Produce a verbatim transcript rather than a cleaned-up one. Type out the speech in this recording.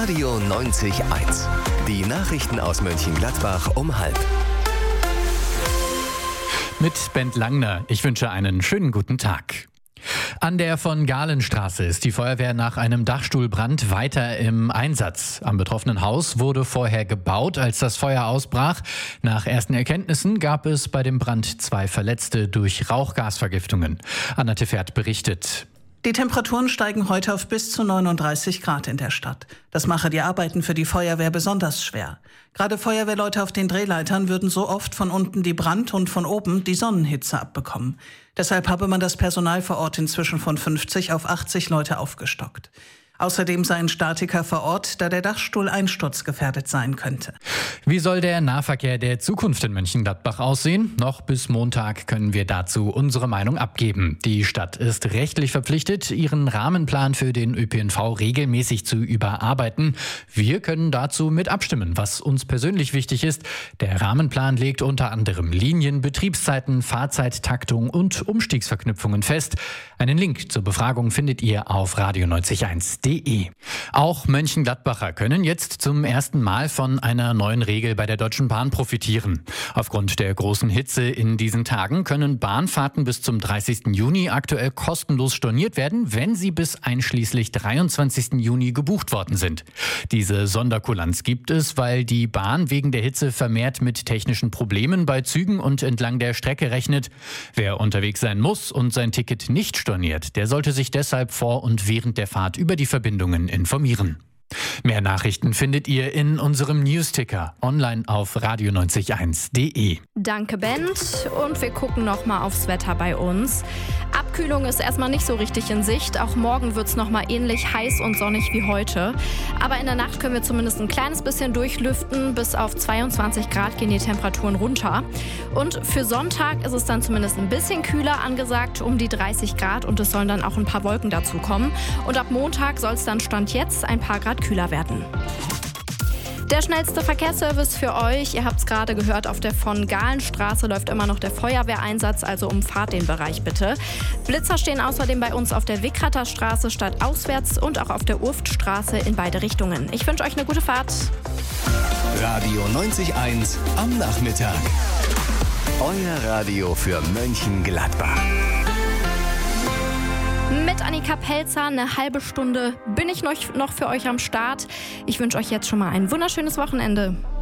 Radio neunzig eins. Die Nachrichten aus Mönchengladbach um halb. Mit Bent Langner. Ich wünsche einen schönen guten Tag. An der Von-Galen-Straße ist die Feuerwehr nach einem Dachstuhlbrand weiter im Einsatz. Am betroffenen Haus wurde vorher gebaut, als das Feuer ausbrach. Nach ersten Erkenntnissen gab es bei dem Brand zwei Verletzte durch Rauchgasvergiftungen. Anna Tefert berichtet. Die Temperaturen steigen heute auf bis zu neununddreißig Grad in der Stadt. Das mache die Arbeiten für die Feuerwehr besonders schwer. Gerade Feuerwehrleute auf den Drehleitern würden so oft von unten die Brand- und von oben die Sonnenhitze abbekommen. Deshalb habe man das Personal vor Ort inzwischen von fünfzig auf achtzig Leute aufgestockt. Außerdem seien Statiker vor Ort, da der Dachstuhl einsturzgefährdet sein könnte. Wie soll der Nahverkehr der Zukunft in Mönchengladbach aussehen? Noch bis Montag können wir dazu unsere Meinung abgeben. Die Stadt ist rechtlich verpflichtet, ihren Rahmenplan für den Ö P N V regelmäßig zu überarbeiten. Wir können dazu mit abstimmen, was uns persönlich wichtig ist. Der Rahmenplan legt unter anderem Linien, Betriebszeiten, Fahrzeittaktung und Umstiegsverknüpfungen fest. Einen Link zur Befragung findet ihr auf radio neunzig eins punkt de. Auch Mönchengladbacher können jetzt zum ersten Mal von einer neuen Regel bei der Deutschen Bahn profitieren. Aufgrund der großen Hitze in diesen Tagen können Bahnfahrten bis zum dreißigsten Juni aktuell kostenlos storniert werden, wenn sie bis einschließlich dreiundzwanzigsten Juni gebucht worden sind. Diese Sonderkulanz gibt es, weil die Bahn wegen der Hitze vermehrt mit technischen Problemen bei Zügen und entlang der Strecke rechnet. Wer unterwegs sein muss und sein Ticket nicht storniert, der sollte sich deshalb vor und während der Fahrt über die Verbindungen informieren. Mehr Nachrichten findet ihr in unserem Newsticker online auf radio neunzig eins punkt de. Danke, Bent. Und wir gucken noch mal aufs Wetter bei uns. Abkühlung ist erstmal nicht so richtig in Sicht. Auch morgen wird es noch mal ähnlich heiß und sonnig wie heute. Aber in der Nacht können wir zumindest ein kleines bisschen durchlüften. Bis auf zweiundzwanzig Grad gehen die Temperaturen runter. Und für Sonntag ist es dann zumindest ein bisschen kühler angesagt, um die dreißig Grad. Und es sollen dann auch ein paar Wolken dazu kommen. Und ab Montag soll es dann Stand jetzt ein paar Grad kühler werden. Der schnellste Verkehrsservice für euch. Ihr habt es gerade gehört, auf der Von-Galen-Straße läuft immer noch der Feuerwehreinsatz, also umfahrt den Bereich bitte. Blitzer stehen außerdem bei uns auf der Wickrater Straße stadtauswärts und auch auf der Urftstraße in beide Richtungen. Ich wünsche euch eine gute Fahrt. Radio neunzig eins am Nachmittag. Euer Radio für Mönchengladbach. Mit Annika Pelzer, eine halbe Stunde bin ich noch, noch für euch am Start. Ich wünsche euch jetzt schon mal ein wunderschönes Wochenende.